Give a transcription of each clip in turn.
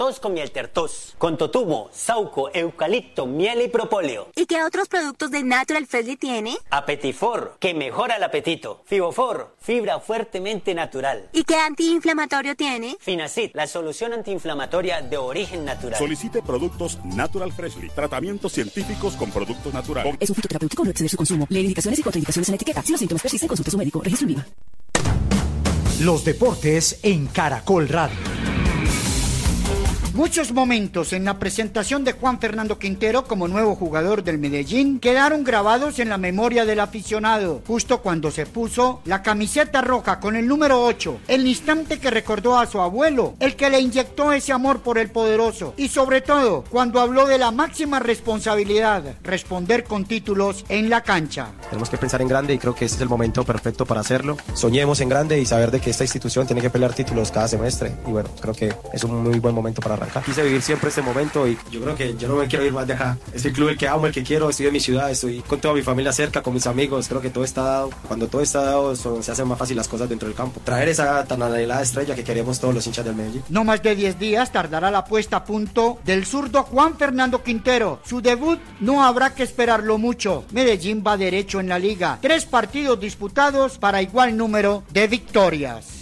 tos con Mieltertos, con totumo, sauco, eucalipto, miel y propóleo. ¿Y qué otros productos de Natural Freshly tiene? Apetifor, que mejora el apetito. Fibofor, fibra fuertemente natural. ¿Y qué antiinflamatorio tiene? Finacid, la solución antiinflamatoria de origen natural. Solicite productos Natural Freshly, tratamientos científicos con productos naturales. Es un fitoterapéutico, no exceder su consumo. Lee indicaciones y contraindicaciones en la etiqueta. Si los síntomas persisten, consulte a su médico. Registro en IVA. Los deportes en Caracol Radio. Muchos momentos en la presentación de Juan Fernando Quintero como nuevo jugador del Medellín quedaron grabados en la memoria del aficionado, justo cuando se puso la camiseta roja con el número 8, el instante que recordó a su abuelo, el que le inyectó ese amor por el poderoso, y sobre todo cuando habló de la máxima responsabilidad, responder con títulos en la cancha. Tenemos que pensar en grande y creo que este es el momento perfecto para hacerlo. Soñemos en grande y saber de que esta institución tiene que pelear títulos cada semestre, y bueno, creo que es un muy buen momento para arrancar. Quise vivir siempre este momento y yo creo que yo no me quiero ir más de acá. Es el club el que amo, el que quiero, estoy en mi ciudad, estoy con toda mi familia cerca, con mis amigos, creo que todo está dado. Cuando todo está dado se hacen más fácil las cosas dentro del campo. Traer esa tan anhelada estrella que queremos todos los hinchas del Medellín. No más de 10 días tardará la puesta a punto del zurdo Juan Fernando Quintero. Su debut no habrá que esperarlo mucho. Medellín va derecho en la liga. 3 partidos disputados para igual número de victorias.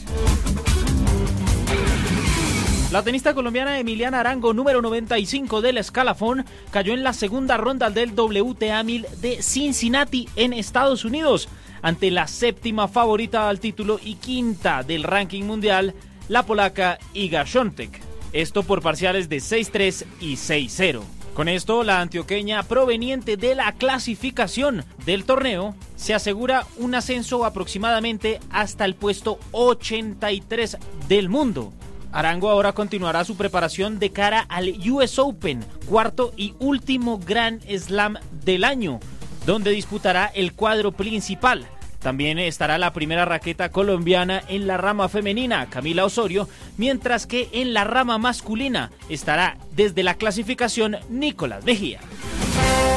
La tenista colombiana Emiliana Arango, número 95 del escalafón, cayó en la segunda ronda del WTA 1000 de Cincinnati en Estados Unidos, ante la séptima favorita al título y quinta del ranking mundial, la polaca Iga Świątek. Esto por parciales de 6-3 y 6-0. Con esto, la antioqueña proveniente de la clasificación del torneo se asegura un ascenso aproximadamente hasta el puesto 83 del mundo. Arango ahora continuará su preparación de cara al US Open, cuarto y último Grand Slam del año, donde disputará el cuadro principal. También estará la primera raqueta colombiana en la rama femenina, Camila Osorio, mientras que en la rama masculina estará desde la clasificación Nicolás Mejía.